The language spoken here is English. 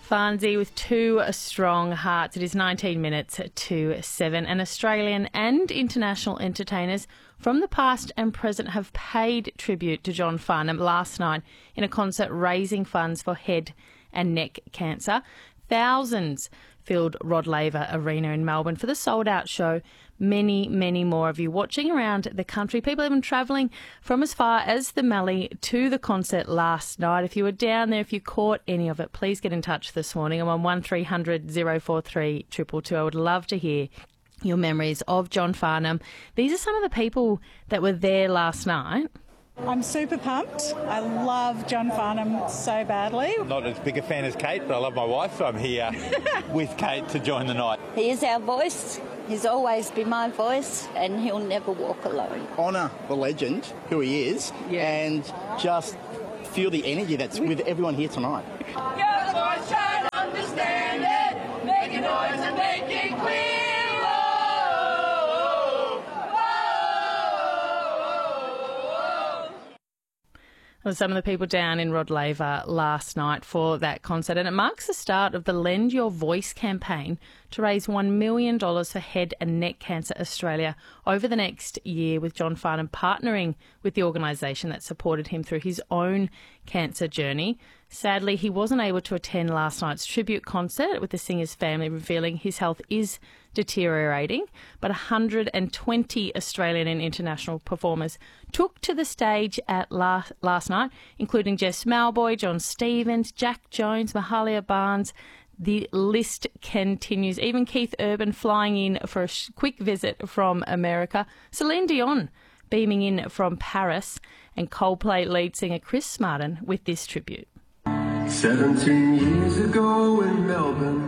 Farnsey with two strong hearts. It is 19 minutes to 7, and Australian and international entertainers from the past and present have paid tribute to John Farnham last night in a concert raising funds for head and neck cancer. Thousands filled Rod Laver Arena in Melbourne for the sold-out show. Many, many more of you watching around the country. People even travelling from as far as the Mallee to the concert last night. If you were down there, if you caught any of it, please get in touch this morning. I'm on 1300 043 222. I would love to hear your memories of John Farnham. These are some of the people that were there last night. I'm super pumped. I love John Farnham so badly. Not as big a fan as Kate, but I love my wife, so I'm here with Kate to join the night. He is our voice. He's always been my voice, and he'll never walk alone. Honour the legend, who he is, and just feel the energy that's with everyone here tonight. Your voice, try to understand it. Make a noise and make it clear. Well, some of the people down in Rod Laver last night for that concert, and it marks the start of the Lend Your Voice campaign to raise $1 million for Head and Neck Cancer Australia over the next year, with John Farnham partnering with the organisation that supported him through his own cancer journey. Sadly, he wasn't able to attend last night's tribute concert, with the singer's family revealing his health is deteriorating, but 120 Australian and international performers took to the stage at last night, including Jess Malboy, John Stevens, Jack Jones, Mahalia Barnes. The list continues. Even Keith Urban flying in for a quick visit from America. Celine Dion beaming in from Paris, and Coldplay lead singer Chris Martin with this tribute. 17 years ago in Melbourne,